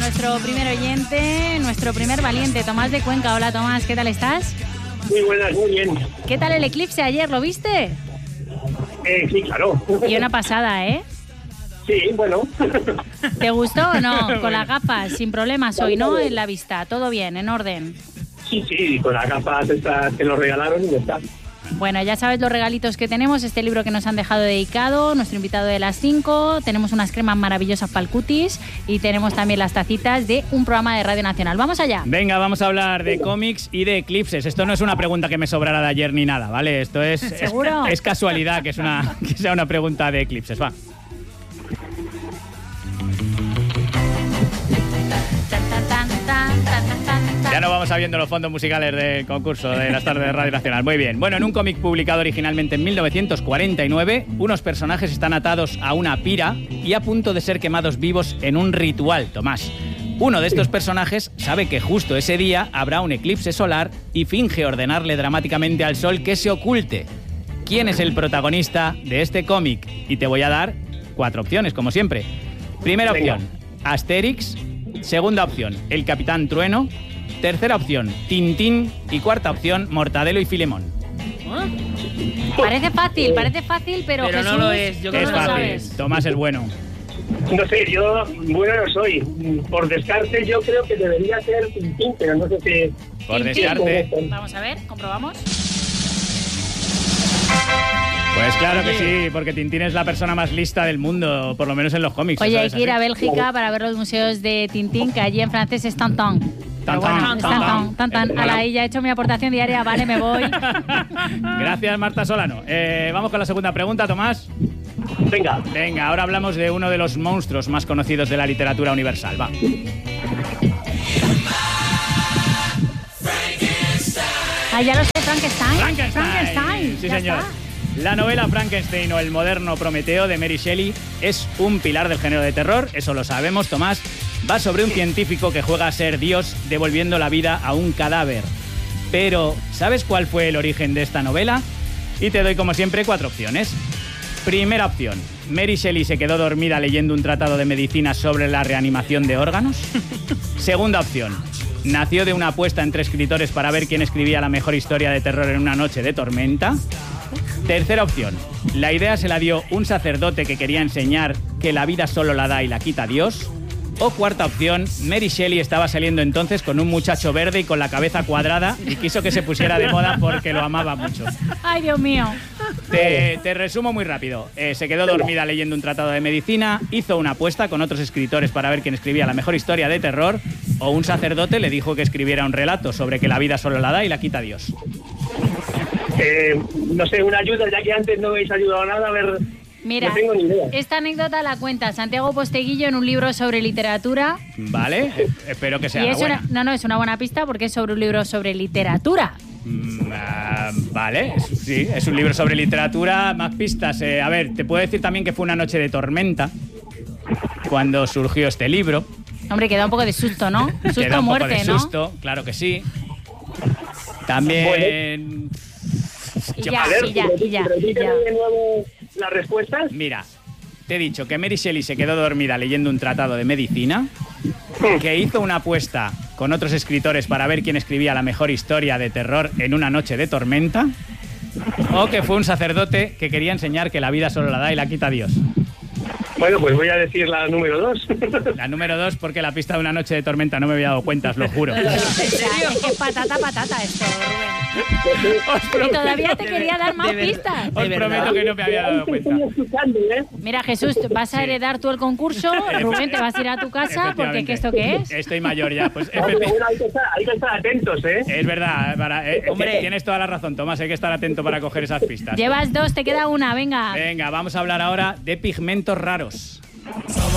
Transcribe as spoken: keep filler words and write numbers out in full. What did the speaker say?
nuestro primer oyente, nuestro primer valiente, Tomás de Cuenca. Hola Tomás, ¿qué tal estás? Muy buenas, muy bien. ¿Qué tal el eclipse ayer? ¿Lo viste? Eh, sí, claro. Y una pasada, ¿eh? Sí, bueno. ¿Te gustó o no? Con las gafas, sin problemas hoy, ¿no? En la vista, todo bien, en orden. Sí, sí, con las gafas estas que nos regalaron y ya está. Bueno, ya sabes los regalitos que tenemos, este libro que nos han dejado dedicado, nuestro invitado de las cinco, tenemos unas cremas maravillosas para el cutis y tenemos también las tacitas de un programa de Radio Nacional. ¡Vamos allá! Venga, vamos a hablar de cómics y de eclipses. Esto no es una pregunta que me sobrara de ayer ni nada, ¿vale? Esto es, ¿Seguro? es, es casualidad que, es una, que sea una pregunta de eclipses, va. Ya no vamos sabiendo los fondos musicales del concurso de las tardes de Radio Nacional. Muy bien. Bueno, en un cómic publicado originalmente en mil novecientos cuarenta y nueve, unos personajes están atados a una pira y a punto de ser quemados vivos en un ritual, Tomás. Uno de estos personajes sabe que justo ese día habrá un eclipse solar y finge ordenarle dramáticamente al sol que se oculte. ¿Quién es el protagonista de este cómic? Y te voy a dar cuatro opciones, como siempre. Primera opción, Asterix. Segunda opción, el Capitán Trueno. Tercera opción, Tintín. Y cuarta opción, Mortadelo y Filemón. Parece fácil, parece fácil, pero, pero Jesús, no lo es. Yo creo Es que no lo fácil. sabes. Tomás es bueno. No sé, yo bueno no soy. Por descarte yo creo que debería ser Tintín, pero no sé si... Por Tintín. descarte. Vamos a ver, comprobamos. Pues claro que sí, porque Tintín es la persona más lista del mundo, por lo menos en los cómics. Oye, ¿eso hay es que ir así? a Bélgica para ver los museos de Tintín, que allí en francés es Tantan. Pero bueno, Tantan, es tantan. Tantan, Tantan. Ala, ahí ya he hecho mi aportación diaria, vale, me voy. Gracias, Marta Solano. Eh, vamos con la segunda pregunta, Tomás. Venga. Venga, ahora hablamos de uno de los monstruos más conocidos de la literatura universal. Va. Ah, ya lo sé, Frankenstein. Frankenstein. Frankenstein. Sí, ya señor. está. La novela Frankenstein o el moderno Prometeo de Mary Shelley es un pilar del género de terror, eso lo sabemos, Tomás. Va sobre un científico que juega a ser Dios devolviendo la vida a un cadáver. Pero, ¿sabes cuál fue el origen de esta novela? Y te doy, como siempre, cuatro opciones. Primera opción, Mary Shelley se quedó dormida leyendo un tratado de medicina sobre la reanimación de órganos. Segunda opción, nació de una apuesta entre escritores para ver quién escribía la mejor historia de terror en una noche de tormenta. Tercera opción, la idea se la dio un sacerdote que quería enseñar que la vida solo la da y la quita Dios. O cuarta opción, Mary Shelley estaba saliendo entonces con un muchacho verde y con la cabeza cuadrada y quiso que se pusiera de moda porque lo amaba mucho. Ay, Dios mío. Te, te resumo muy rápido. Eh, se quedó dormida leyendo un tratado de medicina, hizo una apuesta con otros escritores para ver quién escribía la mejor historia de terror, o un sacerdote le dijo que escribiera un relato sobre que la vida solo la da y la quita Dios. Eh, no sé, una ayuda, ya que antes no habéis ayudado a nada, a ver... Mira, no tengo ni idea. esta anécdota la cuenta Santiago Posteguillo en un libro sobre literatura. Vale, eh, espero que sea Y la es buena. una, no, no, es una buena pista porque es sobre un libro sobre literatura. Mm, ah, vale, es- sí, es un libro sobre literatura, más pistas. Eh, a ver, te puedo decir también que fue una noche de tormenta cuando surgió este libro. Hombre, que da un poco de susto, ¿no? Susto Que da un muerte, poco de ¿no? susto, claro que sí. También... Y Yo- ya, A ver, y ya, y ya, y repíteme ya. de nuevo las respuestas. Mira, te he dicho que Mary Shelley se quedó dormida leyendo un tratado de medicina, que hizo una apuesta con otros escritores para ver quién escribía la mejor historia de terror en una noche de tormenta, o que fue un sacerdote que quería enseñar que la vida solo la da y la quita Dios. Bueno, pues voy a decir la número dos. La número dos, porque la pista de una noche de tormenta no me había dado cuenta, os lo juro. O sea, es que es patata, patata esto, Rubén. Os Y prometo, todavía te quería dar más de verdad. pistas. os de prometo verdad. que no me había dado cuenta. Estoy escuchando, ¿eh? Mira, Jesús, vas a heredar tú el concurso. Rubén, te vas a ir a tu casa porque ¿qué esto qué es? Estoy mayor ya, pues No, pero efecti- bueno, hay que estar, hay que estar atentos, ¿eh? es verdad, para, eh, Hombre. tienes toda la razón, Tomás, hay que estar atento para coger esas pistas. Llevas dos, te queda una, venga. Venga, vamos a hablar ahora de pigmentos raros.